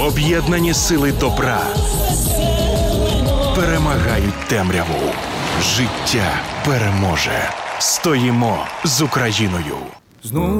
Об'єднані сили добра перемагають темряву. Життя переможе. Стоїмо з Україною. Знов